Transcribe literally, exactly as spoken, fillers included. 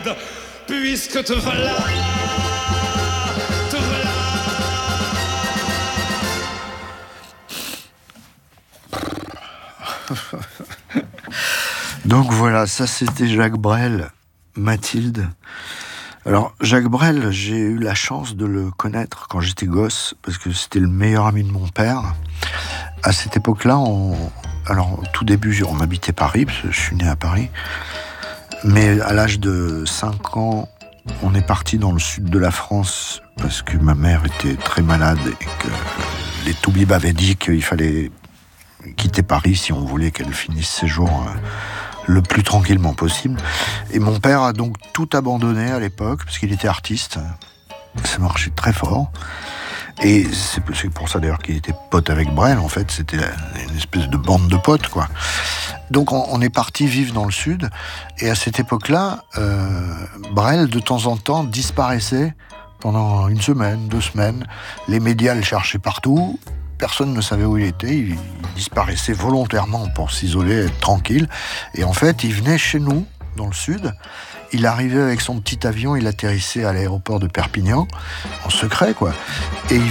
Mathilde, puisque te voilà, te voilà. Donc voilà, ça c'était Jacques Brel, Mathilde. Alors Jacques Brel, j'ai eu la chance de le connaître quand j'étais gosse, parce que c'était le meilleur ami de mon père. À cette époque-là, on... alors au tout début, on habitait Paris, parce que je suis né à Paris. Mais à l'âge de cinq ans, on est parti dans le sud de la France, parce que ma mère était très malade et que les toubibs avaient dit qu'il fallait quitter Paris si on voulait qu'elle finisse ses jours le plus tranquillement possible. Et mon père a donc tout abandonné à l'époque, parce qu'il était artiste. Ça marchait très fort. Et c'est pour ça d'ailleurs qu'il était pote avec Brel, en fait. C'était une espèce de bande de potes, quoi. Donc on est parti vivre dans le sud. Et à cette époque-là, euh, Brel, de temps en temps, disparaissait pendant une semaine, deux semaines. Les médias le cherchaient partout. Personne ne savait où il était, il disparaissait volontairement pour s'isoler, être tranquille. Et en fait, il venait chez nous, dans le sud. Il arrivait avec son petit avion, il atterrissait à l'aéroport de Perpignan, en secret, quoi. Et il